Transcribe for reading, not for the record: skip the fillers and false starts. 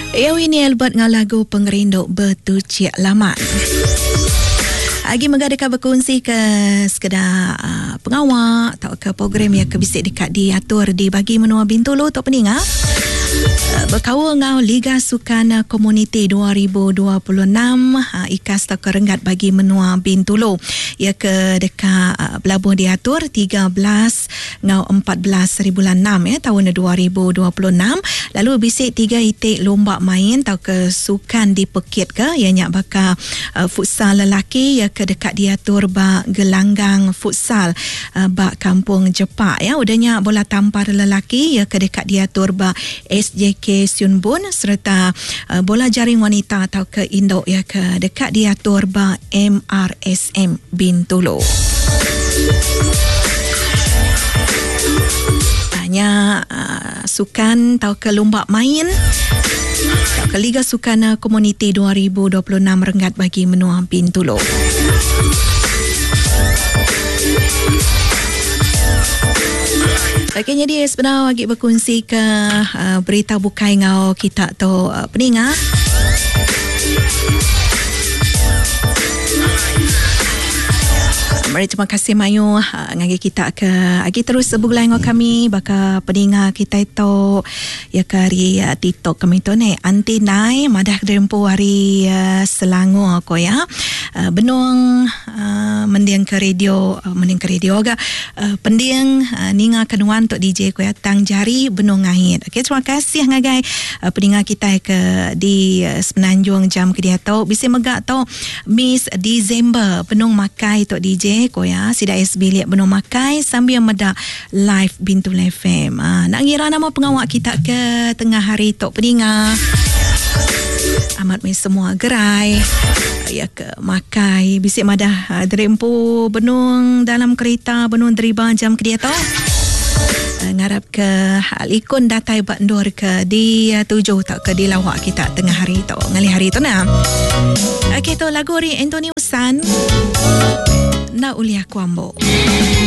Ini Albert ngau lagu pengerinduk bertucik lama. Agi mengadakah berkongsi ke sekedar pengawak atau ke program yang kebisik dekat diatur dibagi menua Bintulu atau peningat. Berkawal ngau Liga Sukan Komuniti 2026 ikas tak kerenggat bagi menua Bintulu. Ia ke dekat Belabuh diatur 13 ngau 14 bulan 6 tahun 2026. Lalu bisik 3 itik lomba main atau ke sukan di Pekit ke ianya bakal futsal lelaki ia ke dekat diatur ba gelanggang futsal ba Kampung Jepak udahnya bola tampar lelaki ia ke dekat diatur ba SJK Sunbun serta bola jaring wanita atau ke indok ia ke dekat diatur ba MRSM Bintulu. Hanya sukan atau ke lomba main atau ke Liga Sukan Komuniti 2026 renggat bagi menua Bintulu. Akhirnya dia sebenarnya bagi berkongsi ke berita bukai ngau kita tu peningat. Mari terima kasih Mayu ngagi kita ke agi terus sebulan ngau kami baka peningat kita itu ya kari TikTok kami tu ni anti nai madah dempu hari Selangor ko ya benung mendiang ke radio agak pendiang ninga kenuan untuk DJ ko ya tang jari benung ngahit. Okey terima kasih ngagai peningat kita ke di Semenanjung jam ke dia tu bisa megak tu Miss December benung makai tok DJ ko ya sida SB liat benung makai sambil meda live Bintulu FM. Nak ngira nama pengawak kita ke tengah hari tok peningat amat mai semua gerai ya ke makai bisik madah derempu benung dalam kereta benung deriba jam ke dia tu ngarap ke hal ikon datai bandor ke di tujuh tak ke di lawak kita tengah hari tu ngali hari tu nah. Okey tu lagu ri Anthony Usan na uliah kuambo.